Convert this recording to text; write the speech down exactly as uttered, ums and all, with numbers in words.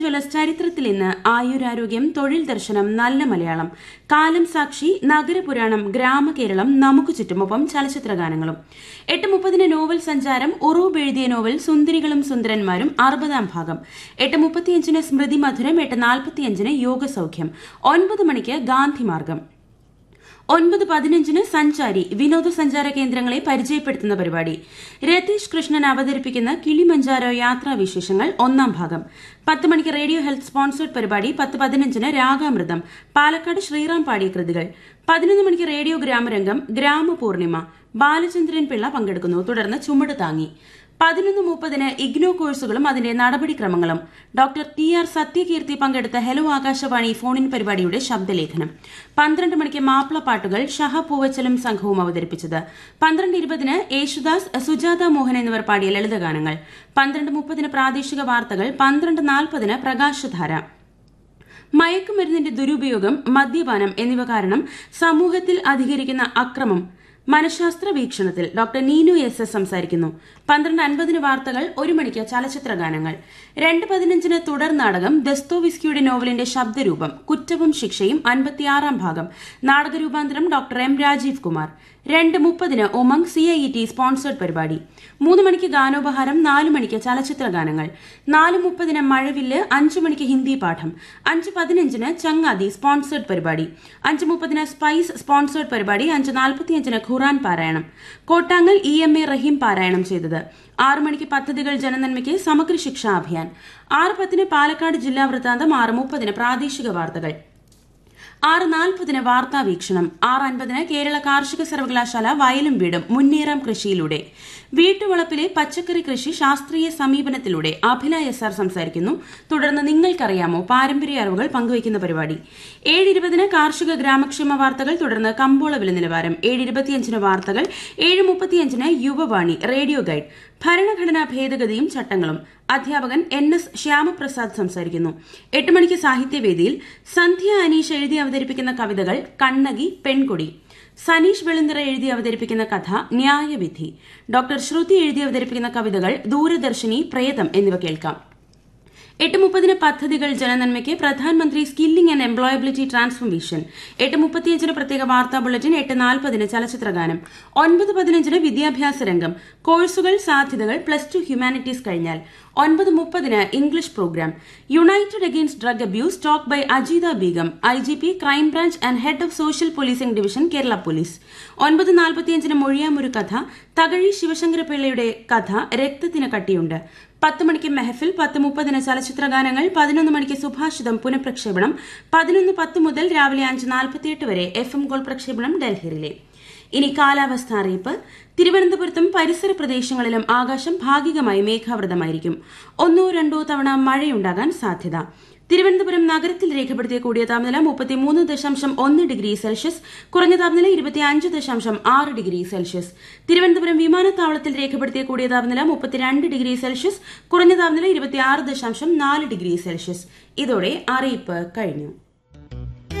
Jewellers ചരിത്രത്തിൽ ഇന്ന് ആയുരാരോഗ്യം, തൊഴിൽ ദർശനം, നല്ല മലയാളം, കാലം സാക്ഷി, നഗരപുരാണം, ഗ്രാമകേരളം, നമുക്ക് ചുറ്റുമൊപ്പം ചലച്ചിത്ര ഗാനങ്ങളും. എട്ട് മുപ്പതിന് നോവൽ സഞ്ചാരം, ഉറൂബ് എഴുതിയ നോവൽ സുന്ദരികളും സുന്ദരന്മാരും അറുപതാം ഭാഗം. എട്ട് മുപ്പത്തിയഞ്ചിന് സ്മൃതി മധുരം, എട്ട് നാൽപ്പത്തിയഞ്ചിന് യോഗസൌഖ്യം, ഒൻപത് മണിക്ക് ഗാന്ധിമാർഗം, ഒൻപത് പതിനഞ്ചിന് സഞ്ചാരി, വിനോദസഞ്ചാര കേന്ദ്രങ്ങളെ പരിചയപ്പെടുത്തുന്ന പരിപാടി. രതീഷ് കൃഷ്ണൻ അവതരിപ്പിക്കുന്ന കിളിമഞ്ചാരോ യാത്രാവിശേഷങ്ങൾ ഒന്നാം ഭാഗം. പത്ത് മണിക്ക് റേഡിയോ ഹെൽത്ത് സ്പോൺസേഡ് പരിപാടി. പത്ത് പതിനഞ്ചിന് രാഗാമൃതം, പാലക്കാട് ശ്രീറാം പാടിയ കൃതികൾ. പതിനൊന്ന് മണിക്ക് റേഡിയോ ഗ്രാമരംഗം, ഗ്രാമപൂർണിമ, ബാലചന്ദ്രൻ പിള്ള പങ്കെടുക്കുന്നു. തുടർന്ന് ചുമട് താങ്ങി. പതിനൊന്ന് മുപ്പതിന് ഇഗ്നോ കോഴ്സുകളും അതിന്റെ നടപടിക്രമങ്ങളും. ഡോക്ടർ ടി ആർ സത്യകീർത്തി പങ്കെടുത്ത ഹെലോ ആകാശവാണി ഫോണിൻ പരിപാടിയുടെ ശബ്ദലേഖനം. പന്ത്രണ്ട് മണിക്ക് മാപ്പിളപ്പാട്ടുകൾ, ഷഹ പൂവച്ചലും സംഘവും അവതരിപ്പിച്ചത്. പന്ത്രണ്ട് ഇരുപതിന് യേശുദാസ്, സുജാത മോഹൻ എന്നിവർ പാടിയ ലളിതഗാനങ്ങൾ. പന്ത്രണ്ട് മുപ്പതിന് പ്രാദേശിക വാർത്തകൾ. പന്ത്രണ്ട് നാൽപ്പതിന് പ്രകാശധാര. മയക്കുമരുന്നിന്റെ ദുരുപയോഗം, മദ്യപാനം എന്നിവ കാരണം സമൂഹത്തിൽ അധികരിക്കുന്ന അക്രമം മനഃശാസ്ത്ര വീക്ഷണത്തിൽ ഡോക്ടർ നീനു എസ് എസ് സംസാരിക്കുന്നു. പന്ത്രണ്ട് അൻപതിന് വാർത്തകൾ. ഒരു മണിക്ക് ചലച്ചിത്ര ഗാനങ്ങൾ. രണ്ട് പതിനഞ്ചിന് തുടർ നാടകം ദസ്തോവിസ്കിയുടെ നോവലിന്റെ ശബ്ദരൂപം, കുറ്റവും ശിക്ഷയും, അൻപത്തിയാറാം ഭാഗം. നാടകരൂപാന്തരം ഡോക്ടർ എം രാജീവ് കുമാർ. രണ്ട് മുപ്പതിന് Umang C I T sponsored പരിപാടി. മൂന്ന് മണിക്ക് ഗാനോപഹാരം. നാല് മണിക്ക് ചലച്ചിത്ര ഗാനങ്ങൾ. നാല് മുപ്പതിന് മഴവില്ല്. അഞ്ചു മണിക്ക് ഹിന്ദി പാഠം. അഞ്ച് പതിനഞ്ചിന് ചങ്ങാതി സ്പോൺസേഡ് പരിപാടി. അഞ്ച് മുപ്പതിന് സ്പൈസ് സ്പോൺസേഡ് പരിപാടി. അഞ്ച് നാൽപ്പത്തിയഞ്ചിന് ഖുറാൻ പാരായണം. കോട്ടാങ്ങൽ ഇ എം എ റഹീം പാരായണം ചെയ്തത്. ആറ് മണിക്ക് പദ്ധതികൾ ജനനന്മയ്ക്ക്, സമഗ്ര ശിക്ഷാ അഭിയാൻ. ആറ് പത്തിന് പാലക്കാട് ജില്ലാ വൃത്താന്തം. ആറ് മുപ്പതിന് പ്രാദേശിക വാർത്തകൾ. ആറ് നാൽപ്പതിന് വാർത്താ വീക്ഷണം. ആറ് അൻപതിന് കേരള കാർഷിക സർവകലാശാല വയലും വീടും മുന്നേറാം കൃഷിയിലൂടെ, വീട്ടുവളപ്പിലെ പച്ചക്കറി കൃഷി ശാസ്ത്രീയ സമീപനത്തിലൂടെ. അഭില എസ് ആർ സംസാരിക്കുന്നു. തുടർന്ന് നിങ്ങൾക്കറിയാമോ, പാരമ്പര്യ അറിവുകൾ പങ്കുവയ്ക്കുന്ന പരിപാടി. ഏഴ് ഇരുപതിന് കാർഷിക ഗ്രാമക്ഷേമ വാർത്തകൾ. തുടർന്ന് കമ്പോള വില നിലവാരം. ഏഴ് ഇരുപത്തിയഞ്ചിന് വാർത്തകൾ. ഏഴ് മുപ്പത്തിയഞ്ചിന് യുവവാണി, റേഡിയോ ഗൈഡ്, ഭരണഘടനാ ഭേദഗതിയും ചട്ടങ്ങളും. അധ്യാപകൻ എൻ എസ് ശ്യാമപ്രസാദ് സംസാരിക്കുന്നു. എട്ട് മണിക്ക് സാഹിത്യവേദിയിൽ സന്ധ്യ അനീഷ് എഴുതി അവതരിപ്പിക്കുന്ന കവിതകൾ കണ്ണകി, പെൺകൊടി. സനീഷ് വെളുന്തറ എഴുതി അവതരിപ്പിക്കുന്ന കഥ ന്യായവിധി. ഡോക്ടർ ശ്രുതി എഴുതി അവതരിപ്പിക്കുന്ന കവിതകൾ ദൂരദർശിനി, പ്രേതം എന്നിവ കേൾക്കാം. എട്ട് മുപ്പതിന് പദ്ധതികൾ ജനനന്മയ്ക്ക്, പ്രധാനമന്ത്രി സ്കില്ലിംഗ് ആൻഡ് എംപ്ലോയബിലിറ്റി ട്രാൻസ്ഫോർമേഷൻ. എട്ട് മുപ്പത്തിയഞ്ചിന് പ്രത്യേക വാർത്താ ബുള്ളറ്റിൻ. എട്ട് നാൽപ്പതിന് ചലച്ചിത്രഗാനം. ഒൻപത് പതിനഞ്ചിന് വിദ്യാഭ്യാസ രംഗം, കോഴ്സുകൾ, സാധ്യതകൾ, പ്ലസ് ടു ഹ്യൂമാനിറ്റീസ് കഴിഞ്ഞാൽ. ഒൻപത് മുപ്പതിന് English programme. United against drug abuse, talk by Ajeetha Begum, I G P, crime branch and head of social policing division, Kerala police. ഒൻപത് നാൽപ്പത്തിയഞ്ചിന് മൊഴിയാമൊരു കഥ, തകഴി ശിവശങ്കരപിള്ളയുടെ കഥ രക്തത്തിന് കട്ടിയുണ്ട്. പത്ത് മണിക്ക് മെഹഫിൽ. പത്ത് മുപ്പതിന് ചലച്ചിത്ര ഗാനങ്ങൾ. പതിനൊന്ന് മണിക്ക് സുഭാഷിതം പുനഃപ്രക്ഷേപണം. പതിനൊന്ന് പത്ത് മുതൽ രാവിലെ അഞ്ച് നാൽപ്പത്തിയെട്ട് വരെ എഫ് എം ഗോൾഡ് പ്രക്ഷേപണം ഡൽഹിയിലെ. ഇനി കാലാവസ്ഥ അറിയിപ്പ്. തിരുവനന്തപുരത്തും പരിസര പ്രദേശങ്ങളിലും ആകാശം ഭാഗികമായി മേഘാവൃതമായിരിക്കും. ഒന്നോ രണ്ടോ തവണ മഴയുണ്ടാകാൻ സാധ്യത. തിരുവനന്തപുരം നഗരത്തിൽ രേഖപ്പെടുത്തിയ കൂടിയ താപനില മുപ്പത്തിമൂന്ന് ദശാംശം ഒന്ന് ഡിഗ്രി സെൽഷ്യസ്, കുറഞ്ഞ താപനില ഇരുപത്തിയഞ്ച് ദശാംശം ആറ് ഡിഗ്രി സെൽഷ്യസ്. തിരുവനന്തപുരം വിമാനത്താവളത്തിൽ രേഖപ്പെടുത്തിയ കൂടിയ താപനില മുപ്പത്തിരണ്ട് ഡിഗ്രി സെൽഷ്യസ്, കുറഞ്ഞ താപനില ഇരുപത്തിയാറ് ദശാംശം നാല് ഡിഗ്രി സെൽഷ്യസ്. ഇതോടെ അറിയിപ്പ് കഴിഞ്ഞു.